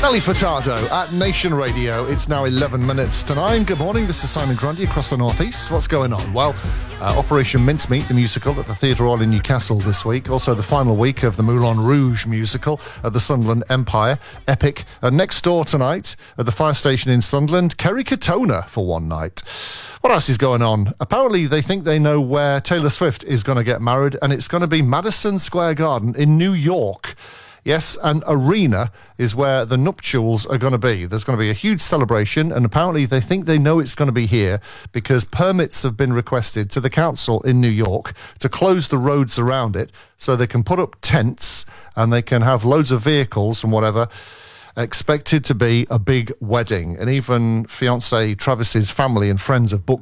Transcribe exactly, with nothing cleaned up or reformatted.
Nelly Furtado at Nation Radio. It's now eleven minutes to nine. Good morning, this is Simon Grundy across the northeast. What's going on? Well, uh, Operation Mincemeat, the musical at the Theatre Royal in Newcastle this week. Also the final week of the Moulin Rouge musical at the Sunderland Empire. Epic. Uh, next door tonight at the fire station in Sunderland, Kerry Katona for one night. What else is going on? Apparently they think they know where Taylor Swift is going to get married, and it's going to be Madison Square Garden in New York. Yes, an arena is where the nuptials are going to be. There's going to be a huge celebration, and apparently they think they know it's going to be here because permits have been requested to the council in New York to close the roads around it so they can put up tents and they can have loads of vehicles and whatever. Expected to be a big wedding, and even fiancé Travis's family and friends have booked